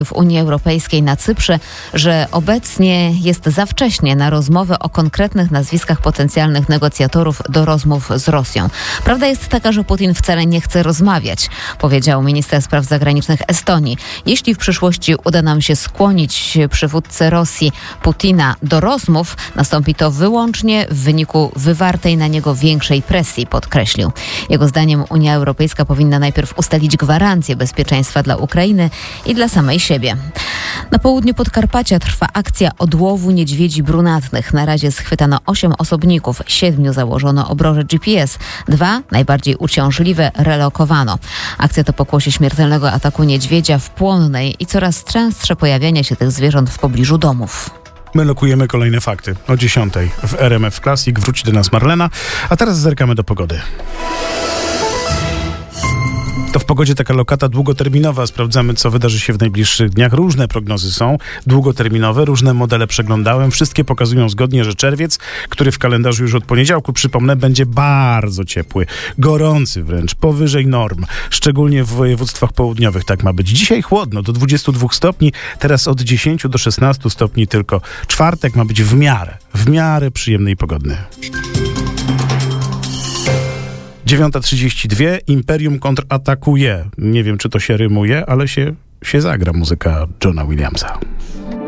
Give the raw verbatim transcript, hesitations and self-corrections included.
w Unii Europejskiej na Cyprze, że obecnie jest za wcześnie na rozmowę o konkretnych nazwiskach potencjalnych negocjatorów do rozmów z Rosją. Prawda jest taka, że Putin wcale nie chce rozmawiać, powiedział minister spraw zagranicznych Estonii. Jeśli w przyszłości uda nam się skłonić przywódcę Rosji, Putina, do rozmów, nastąpi to wyłącznie w wyniku wywartej na niego większej presji, podkreślił. Jego zdaniem Unia Europejska powinna najpierw ustalić gwarancje bezpieczeństwa dla Ukrainy i dla samej siebie. Na południu Podkarpacia trwa akcja odłowu niedźwiedzi brunatnych. Na razie schwytano osiem osobników, siedmiu założono obroże G P S, dwa, najbardziej uciążliwe, relokowano. Akcja to pokłosie śmiertelnego ataku niedźwiedzia w Płonnej i coraz częstsze pojawiania się tych zwierząt w pobliżu domów. My lokujemy kolejne fakty o dziesiątej w R M F Classic. Wróci do nas Marlena, a teraz zerkamy do pogody. To w pogodzie taka lokata długoterminowa. Sprawdzamy, co wydarzy się w najbliższych dniach. Różne prognozy są długoterminowe, różne modele przeglądałem. Wszystkie pokazują zgodnie, że czerwiec, który w kalendarzu już od poniedziałku, przypomnę, będzie bardzo ciepły, gorący wręcz, powyżej norm. Szczególnie w województwach południowych tak ma być. Dzisiaj chłodno, do dwudziestu dwóch stopni, teraz od dziesięciu do szesnastu stopni tylko. Czwartek ma być w miarę, w miarę przyjemny i pogodny. dziewiąta trzydzieści dwa. Imperium kontratakuje. Nie wiem, czy to się rymuje, ale się, się zagra muzyka Johna Williamsa.